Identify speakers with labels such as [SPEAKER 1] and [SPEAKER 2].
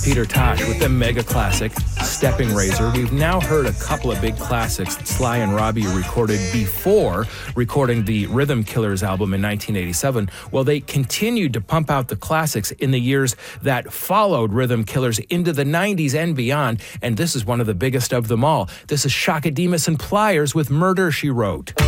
[SPEAKER 1] Peter Tosh with the mega classic, Stepping Razor. We've now heard a couple of big classics that Sly and Robbie recorded before recording the Rhythm Killers album in 1987. Well, they continued to pump out the classics in the years that followed Rhythm Killers into the 90s and beyond, and this is one of the biggest of them all. This is Shaka Demus and Pliers with Murder, She Wrote.